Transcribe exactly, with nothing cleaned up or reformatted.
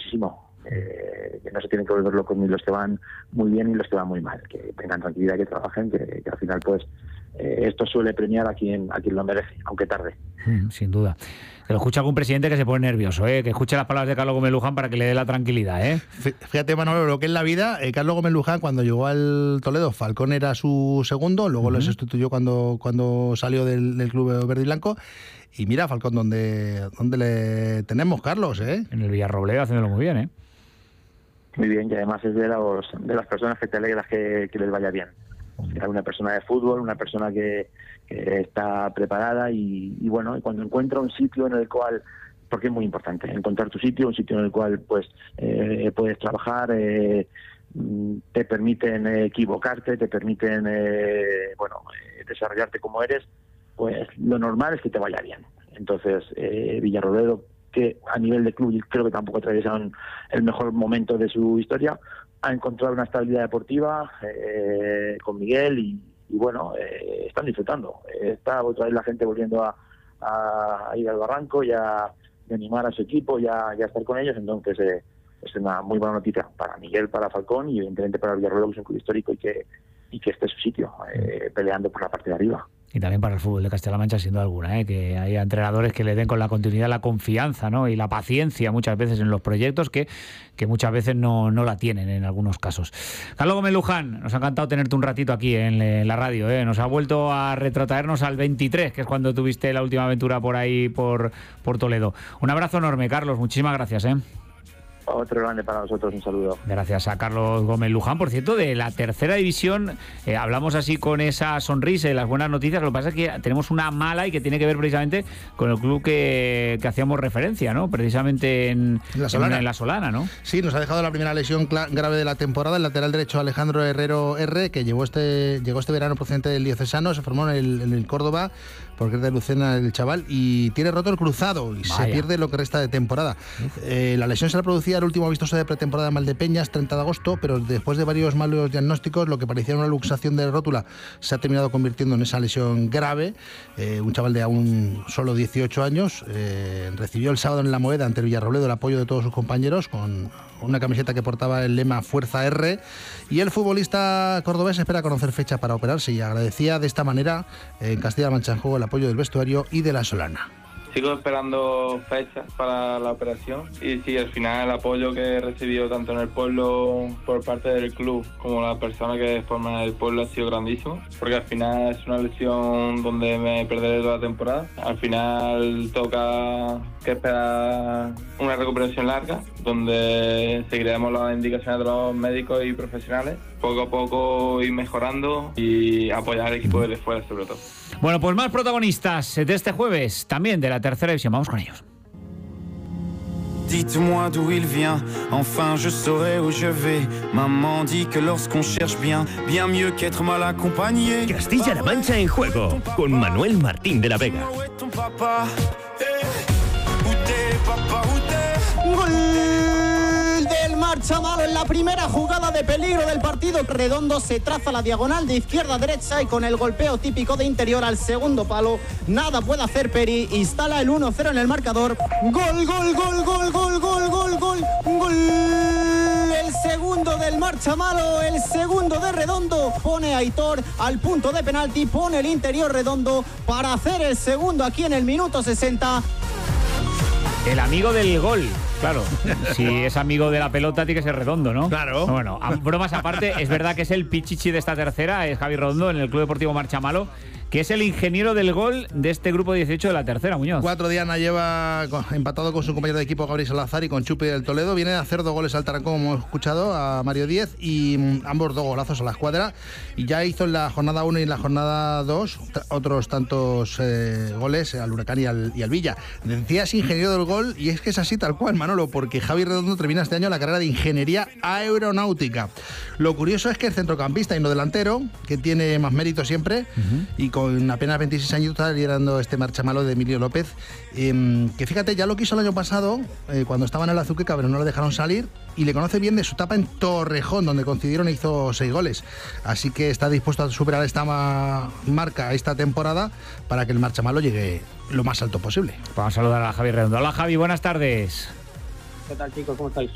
muchísimo. Eh, que no se tienen que volver locos ni los que van muy bien ni los que van muy mal, que tengan tranquilidad, que trabajen, que, que al final pues eh, esto suele premiar a quien a quien lo merece, aunque tarde. Mm, sin duda. Que lo escucha algún presidente que se pone nervioso, ¿eh? Que escuche las palabras de Carlos Gómez Luján para que le dé la tranquilidad, ¿eh? Fíjate, Manolo, lo que es la vida. eh, Carlos Gómez Luján, cuando llegó al Toledo, Falcón era su segundo, luego uh-huh. lo sustituyó cuando, cuando salió del, del club verde y blanco. Y mira, Falcón, ¿dónde, dónde le tenemos, Carlos? ¿eh? En el Villarrobledo, haciéndolo muy bien, ¿eh? Muy bien, y además es de, los, de las personas que te alegras que, que les vaya bien. Era una persona de fútbol, una persona que, que está preparada y, y bueno, y cuando encuentra un sitio en el cual, porque es muy importante encontrar tu sitio, un sitio en el cual pues eh, puedes trabajar, eh, te permiten eh, equivocarte, te permiten eh, bueno eh, desarrollarte como eres, pues lo normal es que te vaya bien. Entonces eh, Villarrobledo, que a nivel de club creo que tampoco atraviesan el mejor momento de su historia, ha encontrado una estabilidad deportiva eh, con Miguel y, y bueno, eh, están disfrutando. Eh, está otra vez la gente volviendo a, a, a ir al barranco y a, a animar a su equipo y a, y a estar con ellos, entonces eh, es una muy buena noticia para Miguel, para Falcón y evidentemente para el Villarrobledo, que es un club histórico y que, y que esté en su sitio, eh, peleando por la parte de arriba. Y también para el fútbol de Castilla-La Mancha, sin duda alguna, ¿eh? Que haya entrenadores que le den con la continuidad la confianza, ¿no? Y la paciencia muchas veces en los proyectos que, que muchas veces no, no la tienen en algunos casos. Carlos Gómez Luján, nos ha encantado tenerte un ratito aquí en, en la radio, ¿eh? Nos ha vuelto a retrotraernos al veintitrés, que es cuando tuviste la última aventura por ahí, por, por Toledo. Un abrazo enorme, Carlos, muchísimas gracias, ¿eh? Otro grande para nosotros, un saludo. Gracias a Carlos Gómez Luján, por cierto, de la tercera división. Eh, hablamos así con esa sonrisa y las buenas noticias. Lo que pasa es que tenemos una mala y que tiene que ver precisamente con el club que, que hacíamos referencia, ¿no? Precisamente en la Solana. En, en la Solana, ¿no? Sí, nos ha dejado la primera lesión grave de la temporada, el lateral derecho Alejandro Herrero R, que llegó este, llegó este verano procedente del Diocesano, se formó en el, en el Córdoba, porque es de Lucena el chaval, y tiene roto el cruzado y Vaya. se pierde lo que resta de temporada. Eh, la lesión se la producía el último vistoso de pretemporada de Valdepeñas, treinta de agosto, pero después de varios malos diagnósticos, lo que parecía una luxación de rótula se ha terminado convirtiendo en esa lesión grave. Eh, un chaval de aún solo dieciocho años eh, recibió el sábado en La Moeda ante el Villarrobledo el apoyo de todos sus compañeros con una camiseta que portaba el lema Fuerza R, y el futbolista cordobés espera conocer fecha para operarse y agradecía de esta manera eh, en Castilla-La Mancha en Juego el apoyo del vestuario y de la Solana. Sigo esperando fechas para la operación y sí, al final el apoyo que he recibido tanto en el pueblo por parte del club como la persona que forma el pueblo ha sido grandísimo, porque al final es una lesión donde me perderé toda la temporada. Al final toca que esperar una recuperación larga, donde seguiremos las indicaciones de los médicos y profesionales, poco a poco ir mejorando y apoyar al equipo desde fuera sobre todo. Bueno, pues más protagonistas de este jueves, también de la tercera división. Vamos con ellos. Dites-moi d'où il vient, enfin je saurai où je vais. Maman dit que lorsqu'on cherche bien, bien mieux qu'être mal accompagné. Castilla-La Mancha en Juego, con Manuel Martín de la Vega. ¡Gol del Marchamalo en la primera jugada de peligro del partido! Redondo se traza la diagonal de izquierda a derecha y con el golpeo típico de interior al segundo palo nada puede hacer Peri, instala el uno cero en el marcador. ¡Gol, gol, gol, gol, gol, gol, gol, gol! ¡Gol! El segundo del Marchamalo, el segundo de Redondo, pone a Aitor al punto de penalti, pone el interior Redondo para hacer el segundo aquí en el minuto sesenta. El amigo del gol, claro. Si es amigo de la pelota, tiene que ser Redondo, ¿no? Claro. Bueno, bromas aparte, es verdad que es el pichichi de esta tercera, es Javi Redondo en el Club Deportivo Marchamalo, que es el ingeniero del gol de este grupo dieciocho de la tercera, Muñoz. Cuatro Diana lleva empatado con su compañero de equipo Gabriel Salazar y con Chupi del Toledo. Viene a hacer dos goles al Tarancón, como hemos escuchado, a Mario Díez, y mm, ambos dos golazos a la escuadra. Y ya hizo en la jornada uno y en la jornada dos otros tantos eh, goles al Huracán y al, y al Villa. Decías ingeniero del gol, y es que es así tal cual, Manolo, porque Javi Redondo termina este año la carrera de Ingeniería Aeronáutica. Lo curioso es que el centrocampista y no delantero, que tiene más mérito siempre, uh-huh. y con apenas veintiséis años está liderando este Marchamalo de Emilio López, eh, que fíjate, ya lo quiso el año pasado, eh, cuando estaba en el Azuqueca, pero no lo dejaron salir, y le conoce bien de su etapa en Torrejón, donde coincidieron e hizo seis goles. Así que está dispuesto a superar esta ma- marca esta temporada para que el Marchamalo llegue lo más alto posible. Vamos a saludar a Javi Redondo. Hola Javi, buenas tardes. ¿Qué tal, chicos? ¿Cómo estáis?